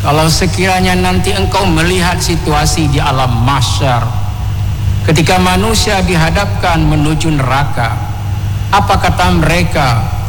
Kalau sekiranya nanti engkau melihat situasi di alam mahsyar, ketika manusia dihadapkan menuju neraka, apa kata mereka?